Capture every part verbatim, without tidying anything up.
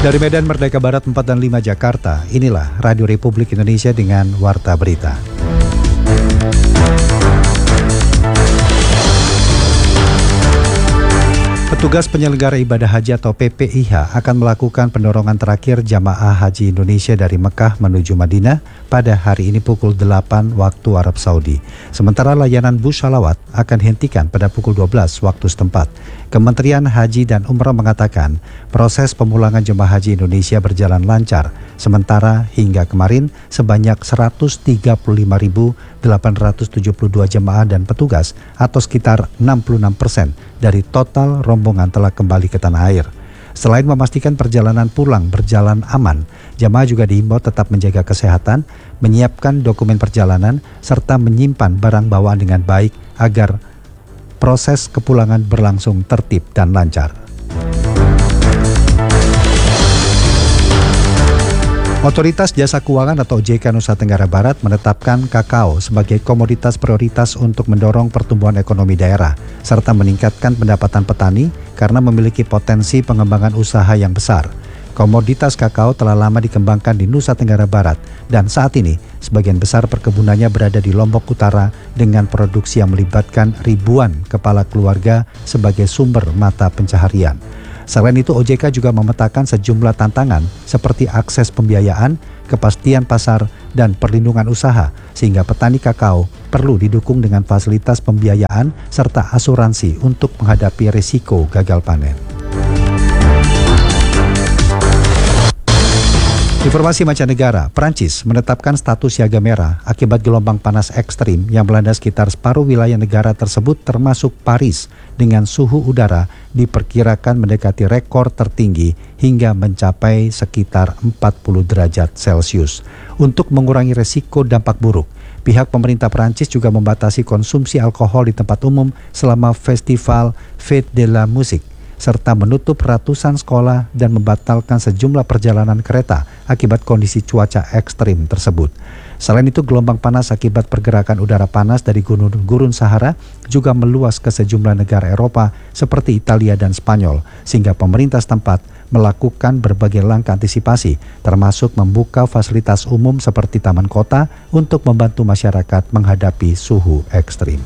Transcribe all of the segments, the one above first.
Dari Medan Merdeka Barat empat dan lima Jakarta, inilah Radio Republik Indonesia dengan Warta Berita. Petugas penyelenggara ibadah haji atau P P I H akan melakukan pendorongan terakhir jamaah haji Indonesia dari Mekah menuju Madinah pada hari ini pukul delapan waktu Arab Saudi. Sementara layanan bus shalawat akan dihentikan pada pukul dua belas waktu setempat. Kementerian Haji dan Umrah mengatakan proses pemulangan jemaah haji Indonesia berjalan lancar. Sementara hingga kemarin sebanyak seratus tiga puluh lima ribu delapan ratus tujuh puluh dua jemaah dan petugas atau sekitar enam puluh enam persen dari total rombongan telah kembali ke tanah air. Selain memastikan perjalanan pulang berjalan aman, jemaah juga diimbau tetap menjaga kesehatan, menyiapkan dokumen perjalanan, serta menyimpan barang bawaan dengan baik agar proses kepulangan berlangsung tertib dan lancar. Otoritas Jasa Keuangan atau O J K Nusa Tenggara Barat menetapkan kakao sebagai komoditas prioritas untuk mendorong pertumbuhan ekonomi daerah, serta meningkatkan pendapatan petani karena memiliki potensi pengembangan usaha yang besar. Komoditas kakao telah lama dikembangkan di Nusa Tenggara Barat dan saat ini sebagian besar perkebunannya berada di Lombok Utara dengan produksi yang melibatkan ribuan kepala keluarga sebagai sumber mata pencaharian. Selain itu, O J K juga memetakan sejumlah tantangan seperti akses pembiayaan, kepastian pasar, dan perlindungan usaha, sehingga petani kakao perlu didukung dengan fasilitas pembiayaan serta asuransi untuk menghadapi risiko gagal panen. Informasi mancanegara, Prancis menetapkan status siaga merah akibat gelombang panas ekstrim yang melanda sekitar separuh wilayah negara tersebut termasuk Paris dengan suhu udara diperkirakan mendekati rekor tertinggi hingga mencapai sekitar empat puluh derajat Celcius. Untuk mengurangi resiko dampak buruk, pihak pemerintah Prancis juga membatasi konsumsi alkohol di tempat umum selama festival Fête de la Musique, serta menutup ratusan sekolah dan membatalkan sejumlah perjalanan kereta akibat kondisi cuaca ekstrim tersebut. Selain itu, gelombang panas akibat pergerakan udara panas dari gunung gurun Sahara juga meluas ke sejumlah negara Eropa seperti Italia dan Spanyol, sehingga pemerintah setempat melakukan berbagai langkah antisipasi, termasuk membuka fasilitas umum seperti taman kota untuk membantu masyarakat menghadapi suhu ekstrim.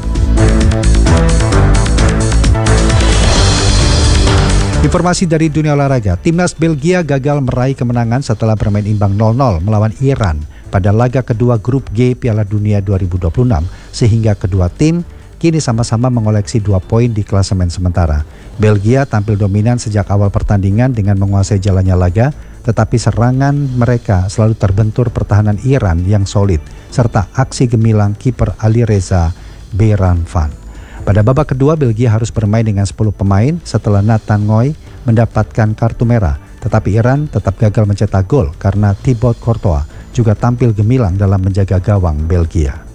Informasi dari dunia olahraga, timnas Belgia gagal meraih kemenangan setelah bermain imbang nol nol melawan Iran pada laga kedua grup G Piala Dunia dua ribu dua puluh enam, sehingga kedua tim kini sama-sama mengoleksi dua poin di klasemen sementara. Belgia tampil dominan sejak awal pertandingan dengan menguasai jalannya laga, tetapi serangan mereka selalu terbentur pertahanan Iran yang solid, serta aksi gemilang kiper Alireza Beiranvand. Pada babak kedua, Belgia harus bermain dengan sepuluh pemain setelah Nathan Ngoy mendapatkan kartu merah. Tetapi Iran tetap gagal mencetak gol karena Thibaut Courtois juga tampil gemilang dalam menjaga gawang Belgia.